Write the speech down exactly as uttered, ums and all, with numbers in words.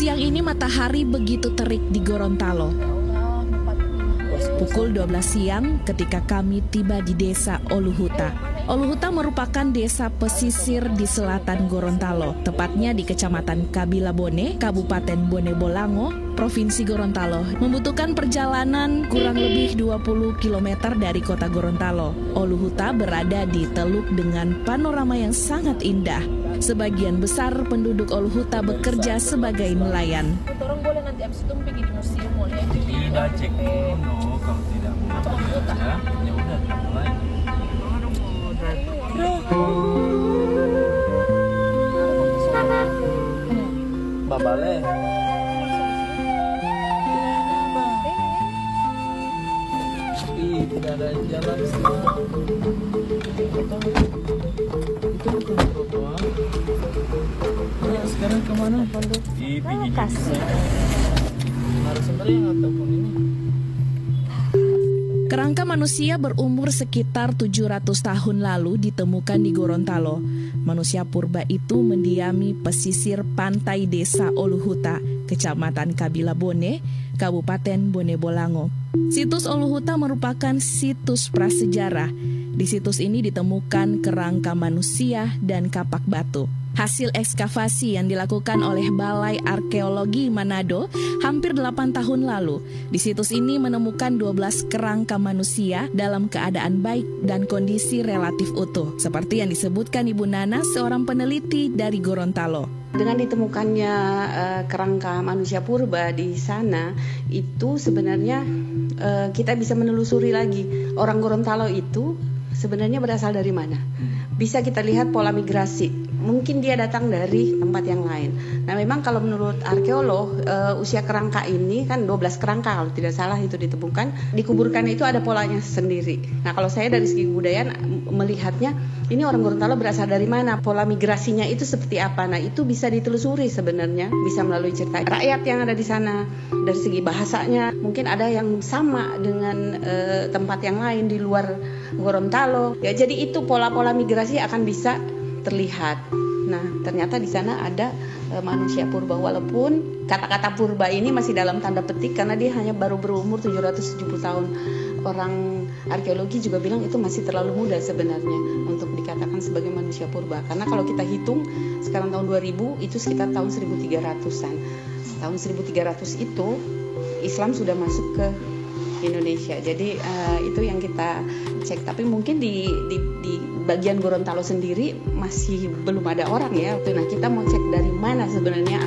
Siang ini matahari begitu terik di Gorontalo. Pukul dua belas siang ketika kami tiba di desa Oluhuta. Oluhuta merupakan desa pesisir di selatan Gorontalo, tepatnya di Kecamatan Kabilabone, Kabupaten Bone Bolango, Provinsi Gorontalo. Membutuhkan perjalanan kurang lebih dua puluh kilometer dari kota Gorontalo. Oluhuta berada di teluk dengan panorama yang sangat indah. Sebagian besar penduduk Oluhuta bekerja sebagai nelayan. Orang boleh nanti abis itu pergi di museum boleh. Tidak, cek dulu kalau tidak mau ya, ya udah mulai. Babale. Ih, tidak ada jalan sih. Itu bukan trotoar. Nah, sekarang kemana? Ih, pergi kasih. Narasumbernya nggak tahu pun ini. Kerangka manusia berumur sekitar tujuh ratus tahun lalu ditemukan di Gorontalo. Manusia purba itu mendiami pesisir pantai desa Oluhuta, Kecamatan Kabilabone, Kabupaten Bone Bolango. Situs Oluhuta merupakan situs prasejarah. Di situs ini ditemukan kerangka manusia dan kapak batu. Hasil ekskavasi yang dilakukan oleh Balai Arkeologi Manado hampir delapan tahun lalu. Di situs ini menemukan dua belas kerangka manusia dalam keadaan baik dan kondisi relatif utuh. Seperti yang disebutkan Ibu Nana, seorang peneliti dari Gorontalo. Dengan ditemukannya uh, kerangka manusia purba di sana, itu sebenarnya uh, kita bisa menelusuri lagi orang Gorontalo itu sebenarnya berasal dari mana. Bisa kita lihat pola migrasi. Mungkin dia datang dari tempat yang lain. Nah, memang kalau menurut arkeolog, uh, usia kerangka ini kan dua belas kerangka kalau tidak salah itu ditemukan. Dikuburkan itu ada polanya sendiri. Nah, kalau saya dari segi kebudayaan melihatnya, ini orang Gorontalo berasal dari mana? Pola migrasinya itu seperti apa? Nah, itu bisa ditelusuri sebenarnya. Bisa melalui cerita rakyat yang ada di sana. Dari segi bahasanya, mungkin ada yang sama dengan uh, tempat yang lain di luar Gorontalo. Ya, jadi itu pola-pola migrasi akan bisa terlihat. Nah, ternyata di sana ada e, manusia purba, walaupun kata-kata purba ini masih dalam tanda petik karena dia hanya baru berumur tujuh ratus tujuh puluh tahun. Orang arkeologi juga bilang itu masih terlalu muda sebenarnya untuk dikatakan sebagai manusia purba. Karena kalau kita hitung sekarang tahun dua ribu itu sekitar tahun seribu tiga ratusan. Tahun seribu tiga ratus itu Islam sudah masuk ke Indonesia. Jadi uh, itu yang kita cek. Tapi mungkin di, di, di bagian Gorontalo sendiri masih belum ada orang ya. Nah, kita mau cek dari mana sebenarnya